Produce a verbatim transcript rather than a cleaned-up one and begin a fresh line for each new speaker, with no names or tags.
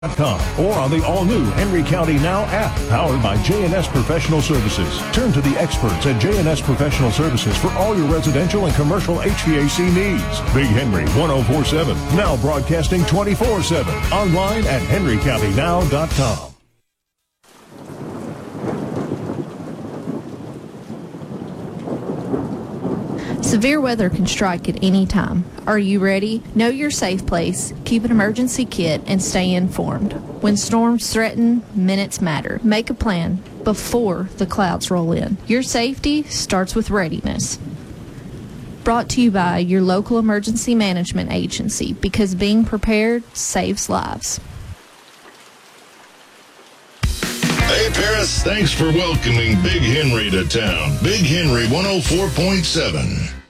dot com or on the all-new Henry County Now app, powered by J and S Professional Services. Turn to the experts at J and S Professional Services for all your residential and commercial H V A C needs. Big Henry ten forty-seven, now broadcasting twenty-four seven. Online at henry county now dot com.
Severe weather can strike at any time. Are you ready? Know your safe place, keep an emergency kit, and stay informed. When storms threaten, minutes matter. Make a plan before the clouds roll in. Your safety starts with readiness. Brought to you by your local emergency management agency, because being prepared saves lives.
Hey, Paris, thanks for welcoming Big Henry to town. Big Henry one oh four point seven.